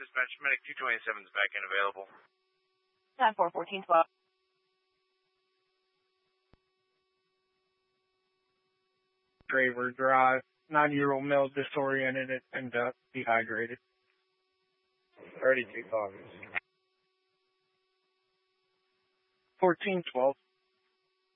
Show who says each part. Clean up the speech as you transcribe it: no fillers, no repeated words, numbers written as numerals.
Speaker 1: dispatch. Medic 227 is back and available.
Speaker 2: 10-4-14-12.
Speaker 3: Draver Drive. 9-year-old male disoriented and dehydrated.
Speaker 4: 32 cars.
Speaker 3: 14-12.